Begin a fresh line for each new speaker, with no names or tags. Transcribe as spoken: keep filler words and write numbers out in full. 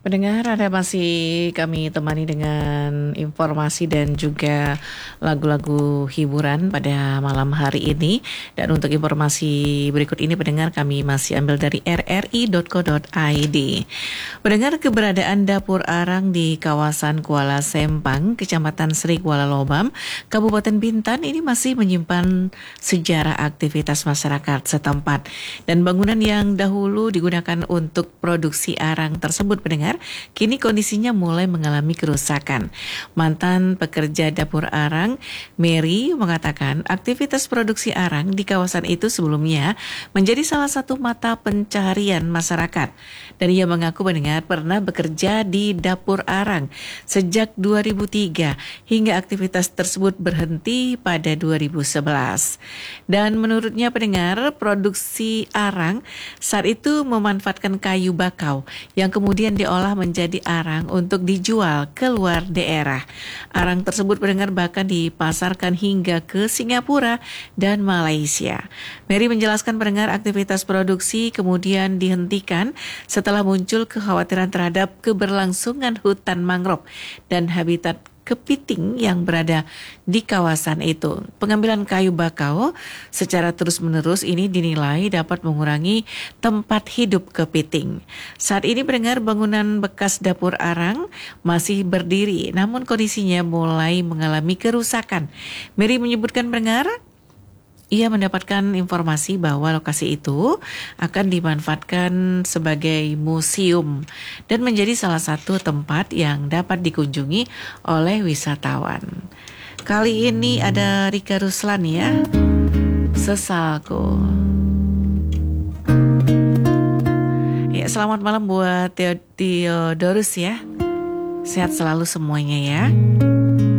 Pendengar, Anda masih kami temani dengan informasi dan juga lagu-lagu hiburan pada malam hari ini. Dan untuk informasi berikut ini, pendengar, kami masih ambil dari r r i dot co dot i d. Pendengar, keberadaan dapur arang di kawasan Kuala Sempang, Kecamatan Sri Kuala Lobam, Kabupaten Bintan ini masih menyimpan sejarah aktivitas masyarakat setempat. Dan bangunan yang dahulu digunakan untuk produksi arang tersebut, pendengar, kini kondisinya mulai mengalami kerusakan. Mantan pekerja dapur arang, Mary, mengatakan aktivitas produksi arang di kawasan itu sebelumnya menjadi salah satu mata pencaharian masyarakat. Dan ia mengaku mendengar pernah bekerja di dapur arang sejak dua ribu tiga hingga aktivitas tersebut berhenti pada dua ribu sebelas. Dan menurutnya, pendengar, produksi arang saat itu memanfaatkan kayu bakau yang kemudian diolah menjadi arang untuk dijual ke luar daerah. Arang tersebut, pendengar, bahkan dipasarkan hingga ke Singapura dan Malaysia. Mary menjelaskan, pendengar, aktivitas produksi kemudian dihentikan setelah muncul kekhawatiran terhadap keberlangsungan hutan mangrove dan habitat kepiting yang berada di kawasan itu. Pengambilan kayu bakau secara terus-menerus ini dinilai dapat mengurangi tempat hidup kepiting. Saat ini, pendengar, bangunan bekas dapur arang masih berdiri, namun kondisinya mulai mengalami kerusakan. Mary menyebutkan, pendengar, ia mendapatkan informasi bahwa lokasi itu akan dimanfaatkan sebagai museum dan menjadi salah satu tempat yang dapat dikunjungi oleh wisatawan. Kali ini ada Rika Ruslan ya, Sesalku. Ya, selamat malam buat Theo- Theodorus ya. Sehat selalu semuanya ya.